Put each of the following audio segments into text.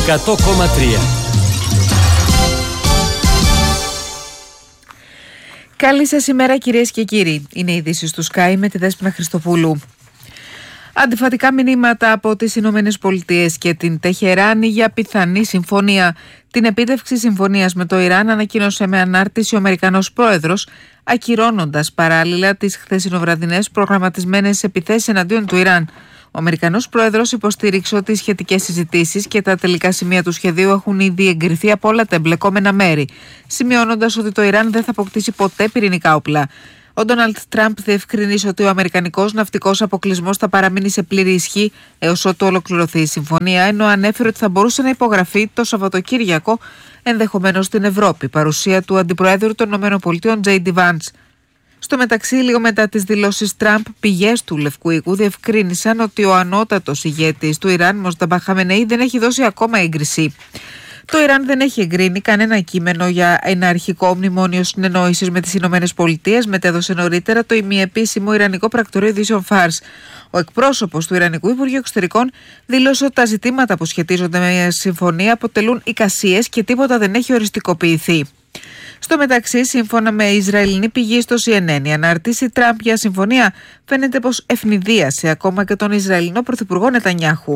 100,3. Καλή σας ημέρα, κυρίες και κύριοι. Είναι οι ειδήσεις του Sky με τη Δέσποινα Χριστοπούλου. Αντιφατικά μηνύματα από τις Ηνωμένες Πολιτείες και την Τεχεράνη για πιθανή συμφωνία. Την επίτευξη συμφωνίας με το Ιράν ανακοίνωσε με ανάρτηση ο Αμερικανός πρόεδρος, ακυρώνοντας παράλληλα τις χθεσινοβραδινές προγραμματισμένες επιθέσεις εναντίον του Ιράν. Ο Αμερικανός πρόεδρος υποστήριξε ότι οι σχετικές συζητήσεις και τα τελικά σημεία του σχεδίου έχουν ήδη εγκριθεί από όλα τα εμπλεκόμενα μέρη, σημειώνοντας ότι το Ιράν δεν θα αποκτήσει ποτέ πυρηνικά όπλα. Ο Ντόναλντ Τραμπ διευκρινίσε ότι ο αμερικανικός ναυτικός αποκλεισμός θα παραμείνει σε πλήρη ισχύ έως ότου ολοκληρωθεί η συμφωνία, ενώ ανέφερε ότι θα μπορούσε να υπογραφεί το Σαββατοκύριακο, ενδεχομένως στην Ευρώπη, παρουσία του Αντιπροέδρου των ΗΠΑ J.D. Vance. Στο μεταξύ, λίγο μετά τις δηλώσεις Τραμπ, πηγές του Λευκού Οίκου διευκρίνησαν ότι ο ανώτατος ηγέτης του Ιράν, Μοζταμπά Χαμενεή, δεν έχει δώσει ακόμα έγκριση. Το Ιράν δεν έχει εγκρίνει κανένα κείμενο για ένα αρχικό μνημόνιο συνεννόησης με τις Ηνωμένες Πολιτείες, μετέδωσε νωρίτερα το ημιεπίσημο Ιρανικό Πρακτορείο Ειδήσεων Φάρς. Ο εκπρόσωπος του Ιρανικού Υπουργείου Εξωτερικών δήλωσε ότι τα ζητήματα που σχετίζονται με μια συμφωνία αποτελούν εικασίες και τίποτα δεν έχει οριστικοποιηθεί. Στο μεταξύ, σύμφωνα με Ισραηλινή πηγή στο CNN, η ανάρτηση Τραμπ για συμφωνία φαίνεται πως ευνηδίασε ακόμα και τον Ισραηλινό Πρωθυπουργό Νετανιάχου.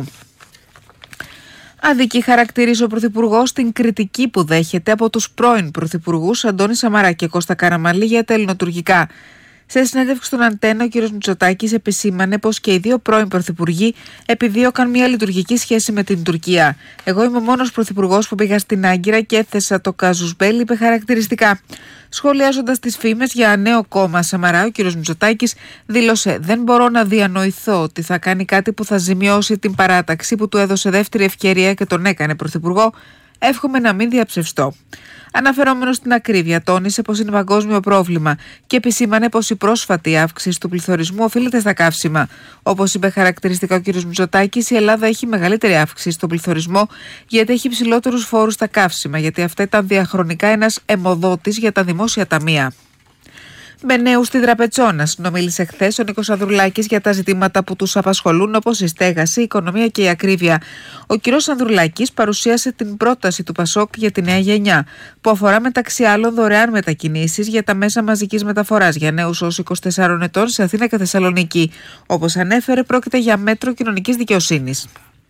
Αδική χαρακτηρίζει ο Πρωθυπουργός την κριτική που δέχεται από τους πρώην Πρωθυπουργούς Αντώνη Σαμαρά και Κώστα Καραμανλή για τα ελληνοτουρκικά. Σε συνέντευξη στον Αντένα, ο κ. Μητσοτάκης επισήμανε πως και οι δύο πρώην πρωθυπουργοί επιδίωκαν μια λειτουργική σχέση με την Τουρκία. Εγώ είμαι ο μόνος πρωθυπουργός που πήγα στην Άγκυρα και έθεσα το κάζους μπέλι, είπε χαρακτηριστικά. Σχολιάζοντας τις φήμες για νέο κόμμα Σαμαρά, ο κ. Μητσοτάκης δήλωσε: «Δεν μπορώ να διανοηθώ ότι θα κάνει κάτι που θα ζημιώσει την παράταξη που του έδωσε δεύτερη ευκαιρία και τον έκανε πρωθυπουργό. Εύχομαι να μην διαψευστώ». Αναφερόμενος στην ακρίβεια, τόνισε πως είναι παγκόσμιο πρόβλημα και επισήμανε πως η πρόσφατη αύξηση του πληθωρισμού οφείλεται στα καύσιμα. Όπως είπε χαρακτηριστικά ο κ. Μητσοτάκης, η Ελλάδα έχει μεγαλύτερη αύξηση στον πληθωρισμό γιατί έχει υψηλότερους φόρους στα καύσιμα, γιατί αυτά ήταν διαχρονικά ένας αιμοδότης για τα δημόσια ταμεία. Με νέους στη Δραπετσόνα συνομίλησε χθες ο Νίκος Ανδρουλάκης για τα ζητήματα που τους απασχολούν, όπως η στέγαση, η οικονομία και η ακρίβεια. Ο κ. Ανδρουλάκης παρουσίασε την πρόταση του ΠΑΣΟΚ για τη νέα γενιά, που αφορά μεταξύ άλλων δωρεάν μετακινήσεις για τα μέσα μαζικής μεταφοράς για νέους ως 24 ετών σε Αθήνα και Θεσσαλονίκη. Όπως ανέφερε, πρόκειται για μέτρο κοινωνικής δικαιοσύνης.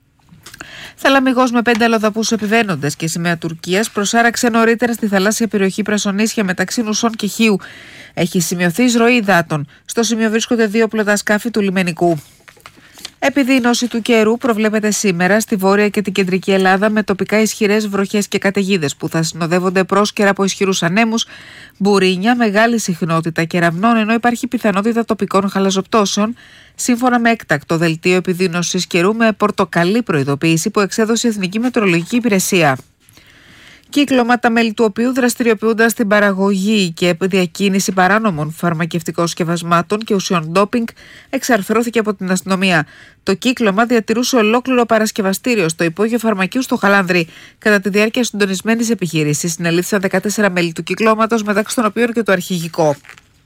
Θαλαμιγός με 5 αλλοδαπούς επιβαίνοντες και σημαία Τουρκίας προσάραξε νωρίτερα στη θαλάσσια περιοχή Πρασονίσια μεταξύ Νουσών και Χίου. Έχει σημειωθεί εισρωή υδάτων. Στο σημείο βρίσκονται 2 πλωτά σκάφη του λιμενικού. Επιδείνωση του καιρού προβλέπεται σήμερα στη βόρεια και την κεντρική Ελλάδα με τοπικά ισχυρές βροχές και καταιγίδες που θα συνοδεύονται πρόσκαιρα από ισχυρούς ανέμους, μπουρίνια, μεγάλη συχνότητα κεραυνών, ενώ υπάρχει πιθανότητα τοπικών χαλαζοπτώσεων, σύμφωνα με έκτακτο δελτίο επιδείνωσης καιρού με πορτοκαλί προειδοποίηση που εξέδωσε η Εθνική Μετεωρολογική Υπηρεσία. Κύκλωμα, τα μέλη του οποίου δραστηριοποιούνταν στην παραγωγή και διακίνηση παράνομων φαρμακευτικών σκευασμάτων και ουσιών ντόπινγκ, εξαρθρώθηκε από την αστυνομία. Το κύκλωμα διατηρούσε ολόκληρο παρασκευαστήριο στο υπόγειο φαρμακείου στο Χαλάνδρι. Κατά τη διάρκεια συντονισμένης επιχείρησης, συνελήφθησαν 14 μέλη του κυκλώματος, μεταξύ των οποίων και το αρχηγικό.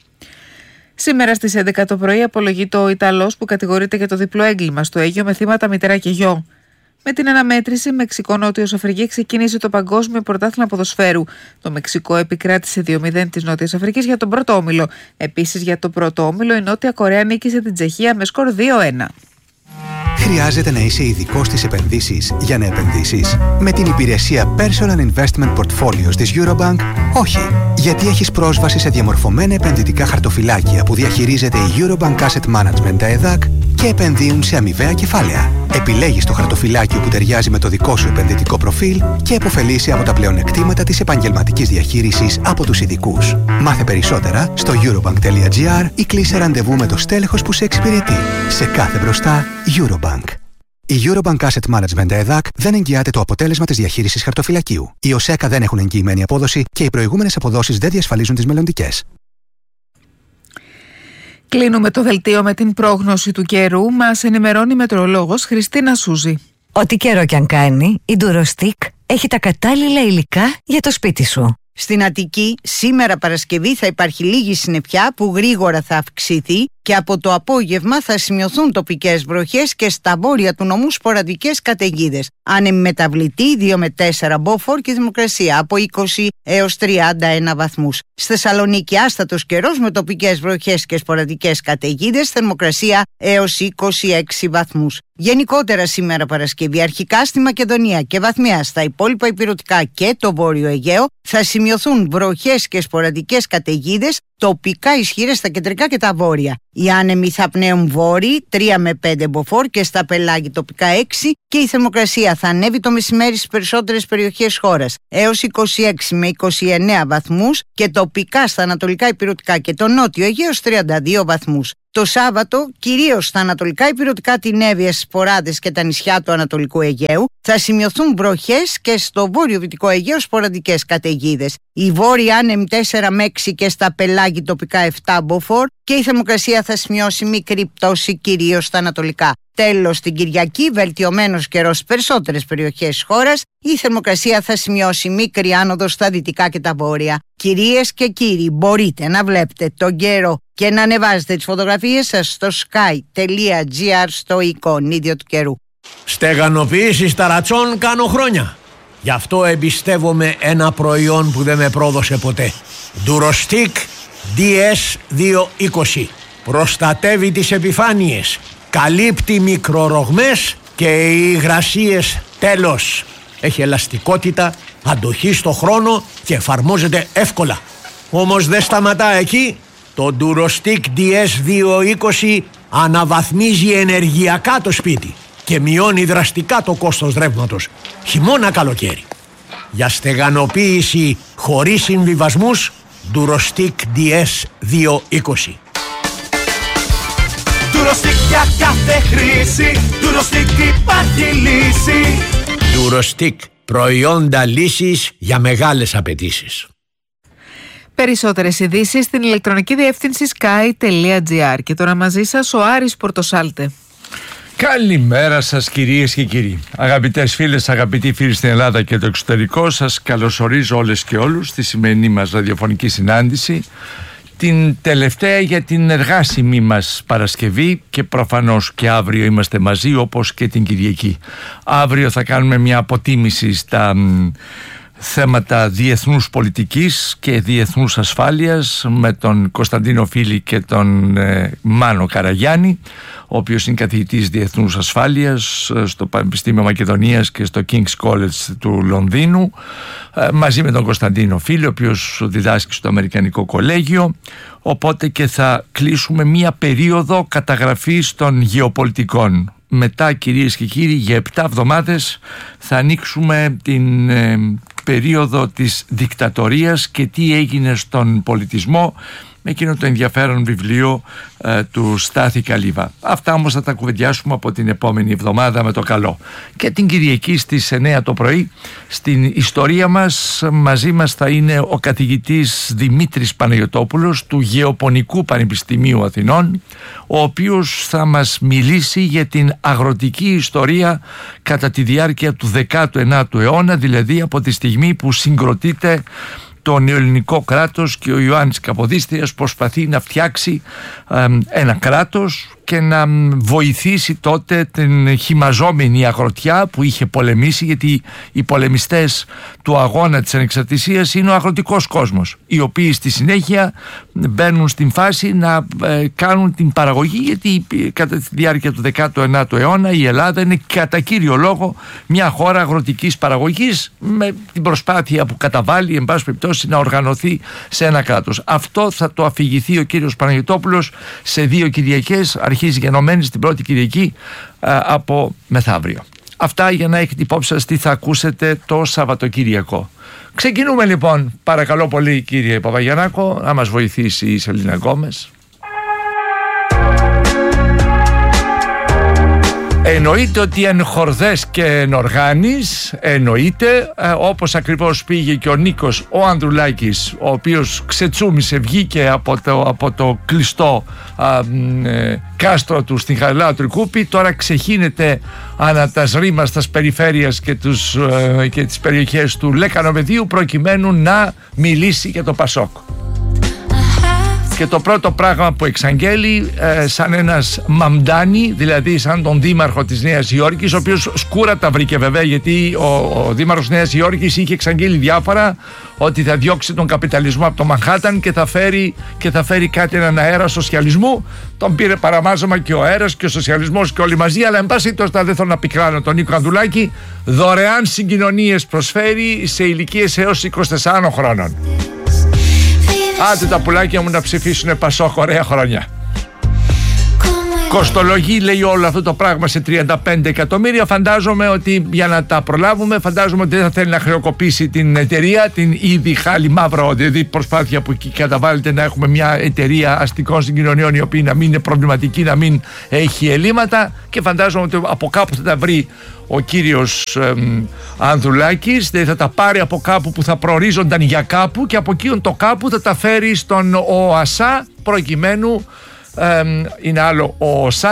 Σήμερα στις 11 το πρωί απολογείται ο Ιταλός που κατηγορείται για το διπλό έγκλημα στο Αίγυο με θύματα μητέρα και γιο. Με την αναμέτρηση Μεξικό-Νότιος Αφρική ξεκίνησε το Παγκόσμιο Πρωτάθλημα Ποδοσφαίρου. Το Μεξικό επικράτησε 2-0 της Νότιας Αφρικής για τον πρώτο όμιλο. Επίσης, για το πρώτο όμιλο, η Νότια Κορέα νίκησε την Τσεχία με σκορ 2-1. Χρειάζεται να είσαι ειδικός στις επενδύσεις για να επενδύσεις? Με την υπηρεσία Personal Investment Portfolios της Eurobank, όχι. Γιατί έχεις πρόσβαση σε διαμορφωμένα επενδυτικά χαρτοφυλάκια που διαχειρίζεται η Eurobank Asset Management, τα ΕΔΑΚ, και επενδύουν σε αμοιβαία κεφάλαια. Επιλέγεις το χαρτοφυλάκιο που ταιριάζει με το δικό σου επενδυτικό προφίλ και επωφελείσαι από τα πλεονεκτήματα της επαγγελματικής διαχείρισης από τους ειδικούς. Μάθε περισσότερα στο eurobank.gr ή κλείσε ραντεβού με το στέλεχος που σε εξυπηρετεί. Σε κάθε μπροστά, Eurobank. Η Eurobank Asset Management ΕΔΑΚ δεν εγγυάται το αποτέλεσμα της διαχείρισης χαρτοφυλακίου. Οι ΟΣΕΚΑ δεν έχουν εγγυημένη απόδοση και οι προηγούμενες αποδόσεις δεν διασφαλίζουν τις μελλοντικές. Κλείνουμε το δελτίο με την πρόγνωση του καιρού. Μας ενημερώνει η μετεωρολόγος Χριστίνα Σούζη. Ό,τι καιρό κι αν κάνει, η Durostick έχει τα κατάλληλα υλικά για το σπίτι σου. Στην Αττική, σήμερα Παρασκευή θα υπάρχει λίγη συννεφιά που γρήγορα θα αυξηθεί και από το απόγευμα θα σημειωθούν τοπικές βροχές και στα βόρεια του νομού σποραδικές καταιγίδες. Άνεμη μεταβλητή 2 με 4 μποφόρ και θερμοκρασία από 20 έως 31 βαθμούς. Στη Θεσσαλονίκη άστατος καιρός με τοπικές βροχές και σποραδικές καταιγίδες, θερμοκρασία έως 26 βαθμούς. Γενικότερα σήμερα Παρασκευή, αρχικά στη Μακεδονία και βαθμιά στα υπόλοιπα ηπειρωτικά και το Βόρειο Αιγαίο θα σημειωθούν βροχές και σποραδικές καταιγίδες, τοπικά ισχυρές στα κεντρικά και τα βόρεια. Οι άνεμοι θα πνέουν βόρειοι 3 με 5 μποφόρ και στα πελάγη τοπικά 6 και η θερμοκρασία θα ανέβει το μεσημέρι στις περισσότερες περιοχές χώρας έως 26 με 29 βαθμούς και τοπικά στα ανατολικά ηπειρωτικά και το νότιο Αιγαίο 32 βαθμούς. Το Σάββατο, κυρίως στα ανατολικά ηπειρωτικά, την Εύβοια, στις Ποράδες και τα νησιά του Ανατολικού Αιγαίου, θα σημειωθούν βροχές και στο βόρειο-δυτικό Αιγαίο σποραδικές καταιγίδες. Οι βόρειοι άνεμοι 4 με 6 και στα πελάγη τοπικά 7 μποφόρ και η θερμοκρασία θα σημειώσει μικρή πτώση κυρίως στα ανατολικά. Τέλος, την Κυριακή, βελτιωμένος καιρός στις περισσότερες περιοχές της χώρας, η θερμοκρασία θα σημειώσει μικρή άνοδο στα δυτικά και τα βόρεια. Κυρίες και κύριοι, μπορείτε να βλέπετε τον καιρό και να ανεβάζετε τις φωτογραφίες σας στο sky.gr στο εικονίδιο του καιρού. Στεγανοποίηση ταρατσών κάνω χρόνια. Γι' αυτό εμπιστεύομαι ένα προϊόν που δεν με πρόδωσε ποτέ. Durostic DS220. Προστατεύει τις επιφάνειες, καλύπτει μικρορογμές και υγρασίες τέλος. Έχει ελαστικότητα, αντοχή στο χρόνο και εφαρμόζεται εύκολα. Όμως δεν σταματά εκεί. Το Durostic DS220 αναβαθμίζει ενεργειακά το σπίτι και μειώνει δραστικά το κόστος ρεύματος, χειμώνα καλοκαίρι. Για στεγανοποίηση χωρίς συμβιβασμούς, Durostic DS220. Durostic για κάθε χρήση, Durostic υπάρχει λύση. Durostic, προϊόντα λύσης για μεγάλες απαιτήσεις. Περισσότερες ειδήσεις στην ηλεκτρονική διεύθυνση sky.gr. Και τώρα μαζί σας ο Άρης Πορτοσάλτε. Καλημέρα σας κυρίες και κύριοι. Αγαπητές φίλες, αγαπητοί φίλοι στην Ελλάδα και το εξωτερικό, σας καλωσορίζω όλες και όλους στη σημερινή μας ραδιοφωνική συνάντηση, την τελευταία για την εργάσιμη μας Παρασκευή, και προφανώς και αύριο είμαστε μαζί όπως και την Κυριακή. Αύριο θα κάνουμε μια αποτίμηση στα θέματα διεθνούς πολιτικής και διεθνούς ασφάλειας με τον Κωνσταντίνο Φίλη και τον Μάνο Καραγιάννη, ο οποίος είναι καθηγητής διεθνούς ασφάλειας στο Πανεπιστήμιο Μακεδονίας και στο King's College του Λονδίνου, μαζί με τον Κωνσταντίνο Φίλη, ο οποίος διδάσκει στο Αμερικανικό Κολέγιο. Οπότε και θα κλείσουμε μία περίοδο καταγραφής των γεωπολιτικών. Μετά, κυρίες και κύριοι, για 7 εβδομάδες θα ανοίξουμε την περίοδο της δικτατορίας και τι έγινε στον πολιτισμό, με εκείνο το ενδιαφέρον βιβλίο του Στάθη Καλύβα. Αυτά όμως θα τα κουβεντιάσουμε από την επόμενη εβδομάδα με το καλό. Και την Κυριακή στις 9 το πρωί στην ιστορία μας, μαζί μας θα είναι ο καθηγητής Δημήτρης Παναγιωτόπουλος του Γεωπονικού Πανεπιστημίου Αθηνών, ο οποίος θα μας μιλήσει για την αγροτική ιστορία κατά τη διάρκεια του 19ου αιώνα, δηλαδή από τη στιγμή που συγκροτείται το νεοελληνικό κράτος και ο Ιωάννης Καποδίστριας προσπαθεί να φτιάξει ένα κράτος και να βοηθήσει τότε την χυμαζόμενη αγροτιά που είχε πολεμήσει, γιατί οι πολεμιστές του αγώνα της ανεξαρτησίας είναι ο αγροτικός κόσμος, οι οποίοι στη συνέχεια μπαίνουν στην φάση να κάνουν την παραγωγή, γιατί κατά τη διάρκεια του 19ου αιώνα η Ελλάδα είναι κατά κύριο λόγο μια χώρα αγροτικής παραγωγής, με την προσπάθεια που καταβάλει εν πάση περιπτώσει να οργανωθεί σε ένα κράτος. Αυτό θα το αφηγηθεί ο κύριος Παναγιωτόπουλος σε 2 Κυριακές, αρχίζει γενομένη την πρώτη Κυριακή από μεθαύριο. Αυτά για να έχετε υπόψη σας τι θα ακούσετε το Σαββατοκύριακο. Ξεκινούμε λοιπόν, παρακαλώ πολύ κύριε Παπαγιαννάκο, να μας βοηθήσει η Σελίνα Γκόμες. Εννοείται ότι εν χορδές και εν οργάνης, εννοείται, όπως ακριβώς πήγε και ο Νίκος ο Ανδρουλάκης, ο οποίος ξετσούμισε, βγήκε από το κλειστό κάστρο του στην Χαριλάου Τρικούπη, τώρα ξεχύνεται ανά τα σρήματα της περιφέρειας και τις περιοχές του Λέκανο Πεδίου, προκειμένου να μιλήσει για το Πασόκ. Και το πρώτο πράγμα που εξαγγέλει, σαν ένας Μαμντάνη, δηλαδή σαν τον δήμαρχο της Νέας Υόρκης, ο οποίος σκούρα τα βρήκε βέβαια, γιατί ο δήμαρχος Νέας Υόρκης είχε εξαγγέλει διάφορα, ότι θα διώξει τον καπιταλισμό από το Μανχάταν και θα φέρει κάτι, έναν αέρα σοσιαλισμού. Τον πήρε παραμάζωμα και ο αέρας και ο σοσιαλισμός και όλοι μαζί, αλλά εν πάση τόσο δεν θέλω να πικράνω τον Νίκο Ανδουλάκη. Δωρεάν συγκοινωνίες προσφέρει σε ηλικίες έως 24 χρόνων. Άντε τα πουλάκια μου να ψηφίσουνε Πασόκ, ωραία χρόνια. Κοστολογεί, λέει, όλο αυτό το πράγμα σε 35 εκατομμύρια. Φαντάζομαι ότι για να τα προλάβουμε, φαντάζομαι ότι δεν θα θέλει να χρεοκοπήσει την εταιρεία, την ήδη χάλι μαύρο, δηλαδή προσπάθεια που καταβάλλεται να έχουμε μια εταιρεία αστικών συγκοινωνιών η οποία να μην είναι προβληματική, να μην έχει ελλείμματα, και φαντάζομαι ότι από κάπου θα τα βρει ο κύριος Ανδουλάκης, δηλαδή θα τα πάρει από κάπου που θα προορίζονταν για κάπου, και από εκείνον το κάπου θα τα φέρει στον ΟΑΣΑ, προκειμένου είναι άλλο ο ΟΣΑ